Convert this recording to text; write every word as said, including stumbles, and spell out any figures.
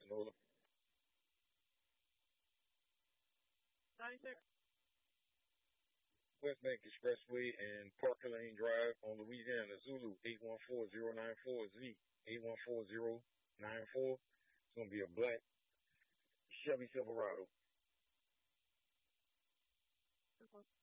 Nola. ninety-six. West Bank Expressway and Parker Lane Drive on Louisiana. Zulu eight one four zero nine four Z eight one four zero nine four. It's gonna be a black Chevy Silverado.